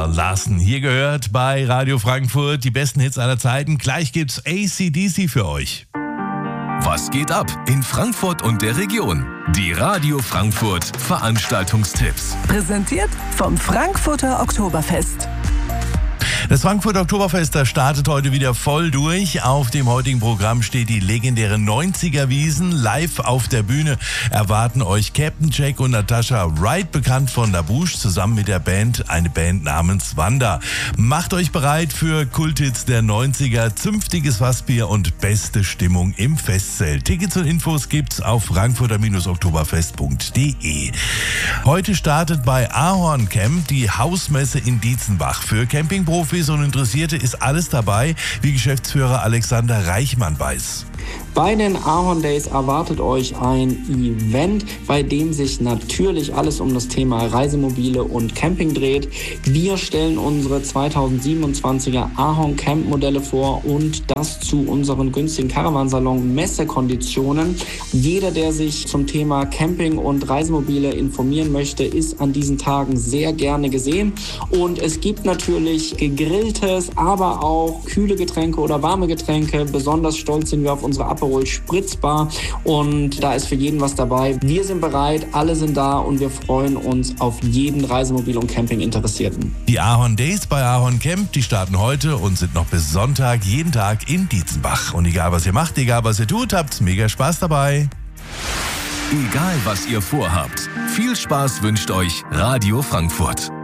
Larsen hier gehört bei Radio Frankfurt, die besten Hits aller Zeiten. Gleich gibt's AC/DC für euch. Was geht ab in Frankfurt und der Region? Die Radio Frankfurt Veranstaltungstipps. Präsentiert vom Frankfurter Oktoberfest. Das Frankfurter Oktoberfest, das startet heute wieder voll durch. Auf dem heutigen Programm steht die legendäre 90er-Wiesn. Live auf der Bühne erwarten euch Captain Jack und Natascha Wright, bekannt von La Bouche, zusammen mit der Band, eine Band namens Wanda. Macht euch bereit für Kulthits der 90er, zünftiges Fassbier und beste Stimmung im Festzelt. Tickets und Infos gibt's auf frankfurter-oktoberfest.de. Heute startet bei Ahorn Camp die Hausmesse in Dietzenbach. Für Campingprofis und Interessierte ist alles dabei, wie Geschäftsführer Alexander Reichmann weiß. Bei den Ahorn Days erwartet euch ein Event, bei dem sich natürlich alles um das Thema Reisemobile und Camping dreht. Wir stellen unsere 2027er Ahorn Camp Modelle vor und das zu unseren günstigen Caravansalon Messekonditionen. Jeder, der sich zum Thema Camping und Reisemobile informieren möchte, ist an diesen Tagen sehr gerne gesehen. Und es gibt natürlich gegrilltes, aber auch kühle Getränke oder warme Getränke. Besonders stolz sind wir auf unsere Aperol Spritzbar und da ist für jeden was dabei. Wir sind bereit, alle sind da und wir freuen uns auf jeden Reisemobil- und Camping-Interessierten. Die Ahorn Days bei Ahorn Camp, die starten heute und sind noch bis Sonntag jeden Tag in Dietzenbach. Und egal was ihr macht, egal was ihr tut, habt mega Spaß dabei. Egal was ihr vorhabt, viel Spaß wünscht euch Radio Frankfurt.